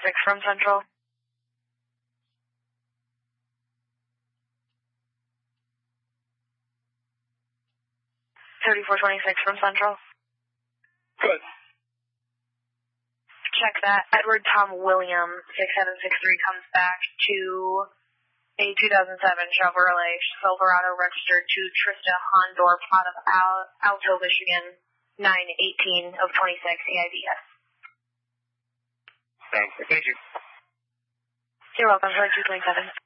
from Central. 3426 from Central. Good. Check that. Edward Tom William 6763 comes back to a 2007 Chevrolet Silverado registered to Trista Hondorp out of Alto, Michigan, 9/18 of 26 AIDS. Thank you. You're welcome. 3227.